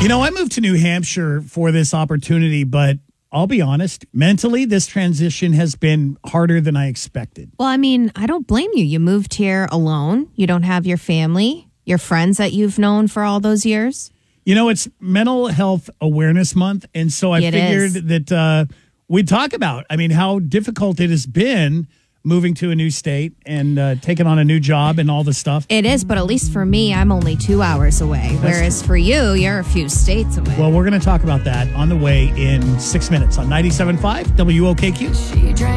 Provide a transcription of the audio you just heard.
I moved to New Hampshire for this opportunity, but I'll be honest, mentally, this transition has been harder than I expected. Well, I mean, I don't blame you. You moved here alone. You don't have your family, your friends that you've known for all those years. It's Mental Health Awareness Month, and so I figured that we'd talk about, how difficult it has been moving to a new state and taking on a new job and all the stuff. It is, but at least for me, I'm only 2 hours away, whereas for you, you're a few states away. Well, we're going to talk about that on the way in 6 minutes on 97.5 WOKQ.